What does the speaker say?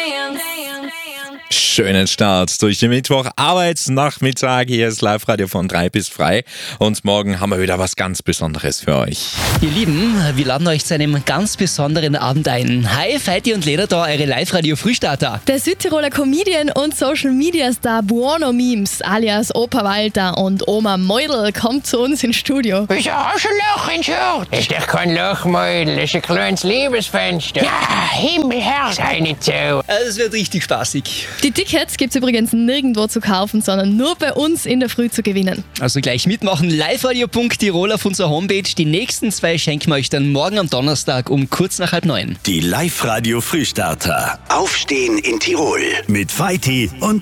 Schönen Start durch den Mittwoch, Arbeitsnachmittag. Hier ist Live-Radio von 3 bis frei. Und morgen haben wir wieder was ganz Besonderes für euch. Ihr Lieben, wir laden euch zu einem ganz besonderen Abend ein. Hi, Feiti und Leder da, eure Live-Radio-Frühstarter. Der Südtiroler Comedian und Social-Media-Star Buono Memes alias Opa Walter und Oma Meudl kommt zu uns ins Studio. Wieso hast du ein Loch ins Shirt? Das ist doch kein Loch, Meudl, das ist ein kleines Liebesfenster. Ja, Himmelherr, sei nicht so. Es wird richtig spaßig. Die Tickets gibt's übrigens nirgendwo zu kaufen, sondern nur bei uns in der Früh zu gewinnen. Also gleich mitmachen, liveradio.tirol auf unserer Homepage. Die nächsten 2 schenken wir euch dann morgen am Donnerstag um kurz nach 8:30. Die Live-Radio Frühstarter. Aufstehen in Tirol mit Feiti und